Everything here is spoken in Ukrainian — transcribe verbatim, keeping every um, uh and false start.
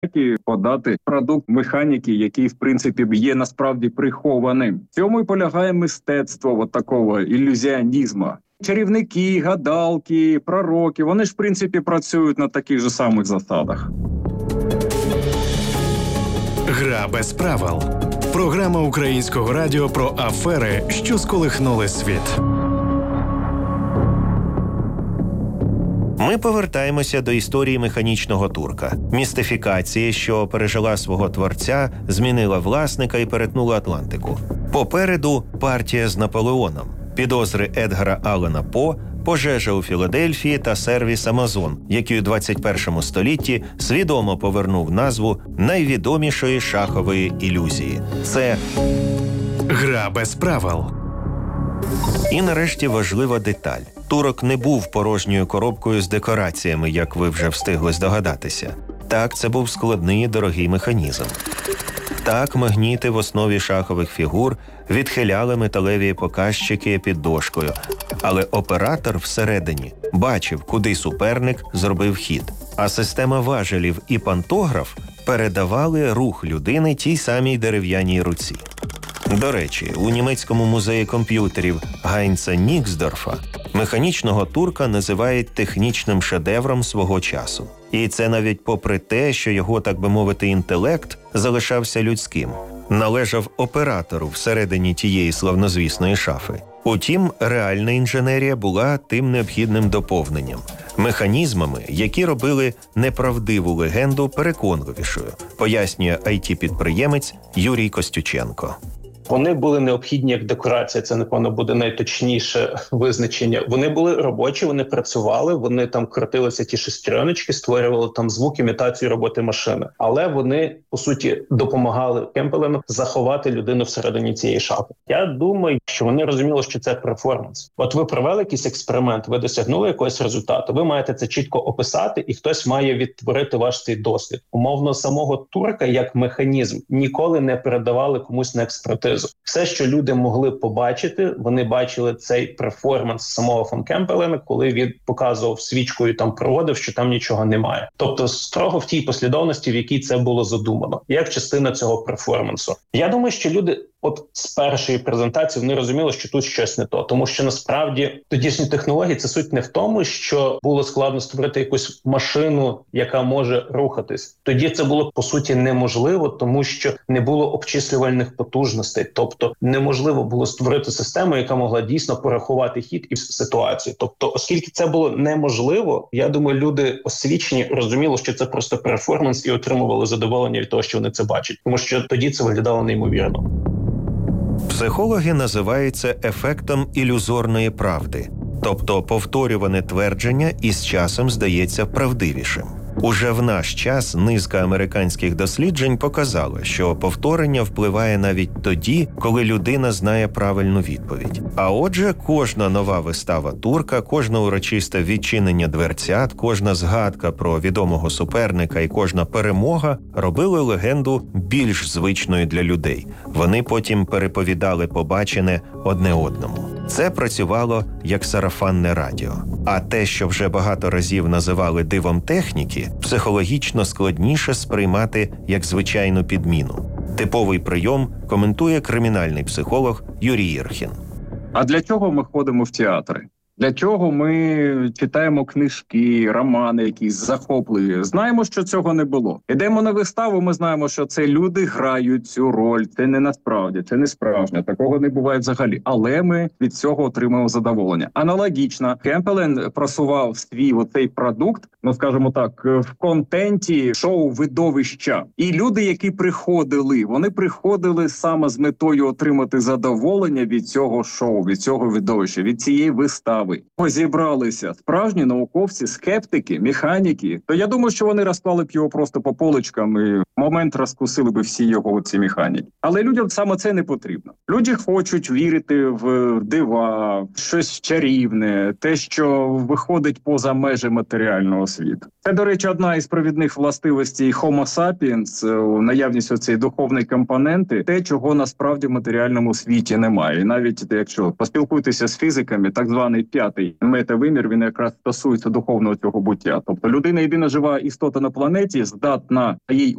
і подати продукт механіки, який, в принципі, є насправді прихованим. В цьому і полягає мистецтво от такого ілюзіонізму. Чарівники, гадалки, пророки, вони ж, в принципі, працюють на таких же самих засадах. Гра без правил. Програма Українського радіо про афери, що сколихнули світ. Ми повертаємося до історії механічного турка. Містифікації, що пережила свого творця, змінила власника і перетнула Атлантику. Попереду партія з Наполеоном, підозри Едгара Аллена По, пожежа у Філадельфії та сервіс Амазон, який у двадцять першому столітті свідомо повернув назву найвідомішої шахової ілюзії. Це «Гра без правил». І нарешті важлива деталь. Турок не був порожньою коробкою з декораціями, як ви вже встигли здогадатися. Так, це був складний і дорогий механізм. Так, магніти в основі шахових фігур відхиляли металеві показчики під дошкою. Але оператор всередині бачив, куди суперник зробив хід. А система важелів і пантограф передавали рух людини тій самій дерев'яній руці. До речі, у німецькому музеї комп'ютерів Гайнца Ніксдорфа механічного турка називають технічним шедевром свого часу. І це навіть попри те, що його, так би мовити, інтелект залишався людським. Належав оператору всередині тієї славнозвісної шафи. Утім, реальна інженерія була тим необхідним доповненням. Механізмами, які робили неправдиву легенду переконливішою, пояснює ай ті-підприємець Юрій Костюченко. Вони були необхідні як декорація, це, напевно, буде найточніше визначення. Вони були робочі, вони працювали, вони там крутилися ті шестереночки, створювали там звук, імітацію роботи машини. Але вони, по суті, допомагали Кемпелену заховати людину всередині цієї шафи. Я думаю, що вони розуміли, що це перформанс. От ви провели якийсь експеримент, ви досягнули якогось результату, ви маєте це чітко описати, і хтось має відтворити ваш цей досвід. Умовно, самого турка як механізм ніколи не передавали комусь на експертизу. Все, що люди могли побачити, вони бачили цей перформанс самого фон Кемпелена, коли він показував свічкою, там проводив, що там нічого немає. Тобто строго в тій послідовності, в якій це було задумано, як частина цього перформансу. Я думаю, що люди от з першої презентації вони розуміли, що тут щось не то. Тому що насправді тодішні технології, це суть не в тому, що було складно створити якусь машину, яка може рухатись. Тоді це було, по суті, неможливо, тому що не було обчислювальних потужностей. Тобто неможливо було створити систему, яка могла дійсно порахувати хід і ситуацію. Тобто, оскільки це було неможливо, я думаю, люди освічені розуміли, що це просто перформанс і отримували задоволення від того, що вони це бачать. Тому що тоді це виглядало неймовірно. Психологи називають це ефектом ілюзорної правди, тобто повторюване твердження із часом здається правдивішим. Уже в наш час низка американських досліджень показала, що повторення впливає навіть тоді, коли людина знає правильну відповідь. А отже, кожна нова вистава турка, кожне урочисте відчинення дверцят, кожна згадка про відомого суперника і кожна перемога робили легенду більш звичною для людей. Вони потім переповідали побачене одне одному. Це працювало як сарафанне радіо. А те, що вже багато разів називали дивом техніки, психологічно складніше сприймати як звичайну підміну. Типовий прийом коментує кримінальний психолог Юрій Ірхін. А для чого ми ходимо в театри? Для чого ми читаємо книжки, романи якісь захопливі? Знаємо, що цього не було. Ідемо на виставу, ми знаємо, що це люди грають цю роль. Це не насправді, це не справжнє. Такого не буває взагалі. Але ми від цього отримуємо задоволення. Аналогічно, Кемпелен просував свій оцей продукт, ну скажімо так, в контенті шоу-видовища. І люди, які приходили, вони приходили саме з метою отримати задоволення від цього шоу, від цього видовища, від цієї вистави. Позібралися справжні науковці, скептики, механіки, то я думаю, що вони розклали б його просто по поличкам і момент розкусили би всі його ці механіки. Але людям саме це не потрібно. Люди хочуть вірити в дива, щось чарівне, те, що виходить поза межі матеріального світу. Це, до речі, одна із провідних властивостей Homo sapiens, наявність оцієї духовної компоненти, те, чого насправді в матеріальному світі немає. І навіть якщо поспілкуйтеся з фізиками, так званий п'ятий метавимір, він якраз стосується духовного цього буття. Тобто людина єдина жива істота на планеті, здатна їй